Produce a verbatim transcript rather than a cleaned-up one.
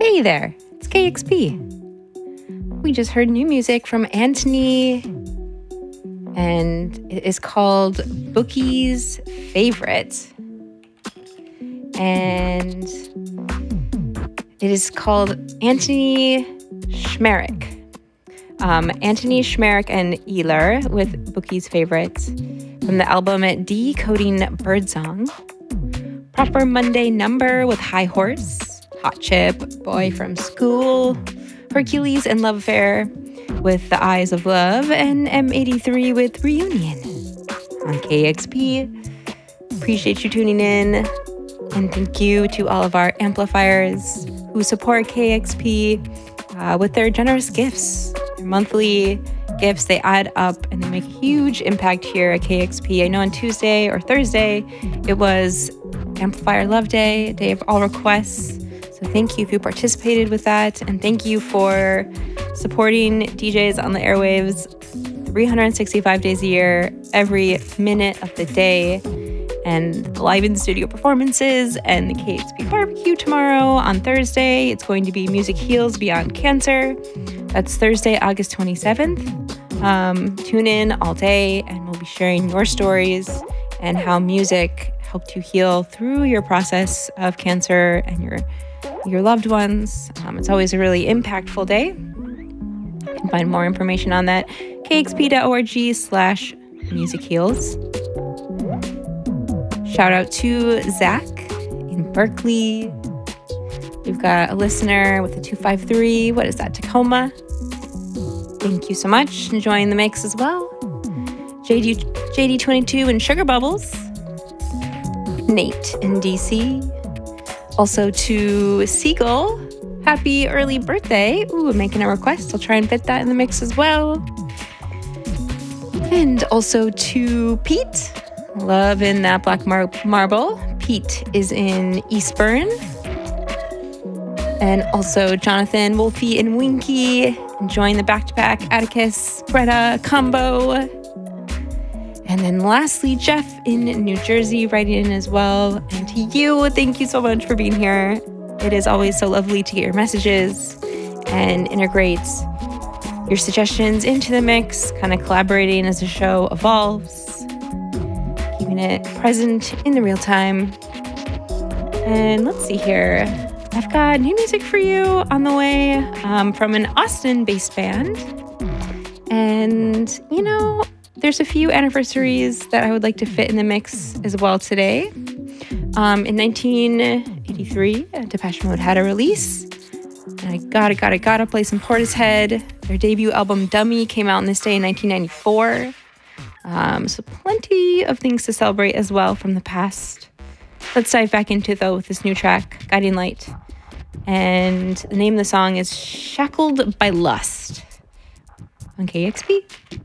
Hey there, it's K X P. We just heard new music from Antony, and it is called Bookie's Favorite. And it is called Antony Schmerich. Um, Antony Schmerich and Ehler with Bookie's Favorite from the album Decoding Birdsong. Proper Monday Number with High Horse, Hot Chip, Boy from School, Hercules and Love Affair with The Eyes of Love, and M eighty-three with Reunion on K X P. Appreciate you tuning in, and thank you to all of our amplifiers who support K X P uh, with their generous gifts. Their monthly gifts, they add up and they make a huge impact here at K X P. I know on Tuesday or Thursday, it was Amplifier Love Day, a day of all requests. So thank you if you participated with that. And thank you for supporting D Js on the airwaves three hundred sixty-five days a year, every minute of the day. And the live in studio performances and the K X P barbecue tomorrow on Thursday. It's going to be Music Heals Beyond Cancer. That's Thursday, August twenty-seventh. Um, tune in all day and we'll be sharing your stories and how music helped you heal through your process of cancer and your your loved ones. Um, it's always a really impactful day. You can find more information on that, kxp.org slash music heals. Shout out to Zach in Berkeley. We've got a listener with a two five three. What is that, Tacoma? Thank you so much. Enjoying the mix as well. J D, J D twenty-two and Sugar Bubbles. Nate in D C. Also to Seagull. Happy early birthday. Ooh, I'm making a request. I'll try and fit that in the mix as well. And also to Pete. Love in that black mar- marble. Pete is in Eastburn. And also Jonathan, Wolfie, and Winky enjoying the back-to-back Atticus, Greta combo. And then lastly, Jeff in New Jersey writing in as well. And to you, thank you so much for being here. It is always so lovely to get your messages and integrate your suggestions into the mix, kind of collaborating as the show evolves, keeping it present in the real time. And let's see here. I've got new music for you on the way um, from an Austin-based band. And, you know, there's a few anniversaries that I would like to fit in the mix as well today. Um, in nineteen eighty-three, Depeche Mode had a release. And I gotta, gotta, gotta play some Portishead. Their debut album, Dummy, came out on this day in nineteen ninety-four. Um, so plenty of things to celebrate as well from the past. Let's dive back into it, though, with this new track, Guiding Light. And the name of the song is Shackled by Lust on K X P.